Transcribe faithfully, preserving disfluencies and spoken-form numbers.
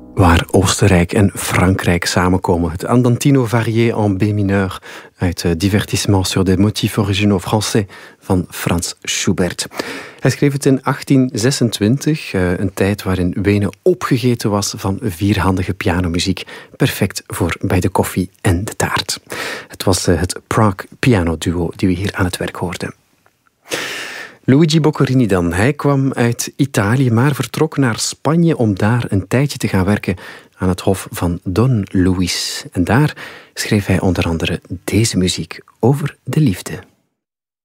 Waar Oostenrijk en Frankrijk samenkomen. Het Andantino varié en B mineur uit Divertissement sur des motifs originaux français van Franz Schubert. Hij schreef het in achttien zesentwintig, een tijd waarin Wenen opgegeten was van vierhandige pianomuziek. Perfect voor bij de koffie en de taart. Het was het Prague Piano Duo die we hier aan het werk hoorden. Luigi Boccherini dan. Hij kwam uit Italië, maar vertrok naar Spanje om daar een tijdje te gaan werken aan het hof van Don Luis. En daar schreef hij onder andere deze muziek over de liefde.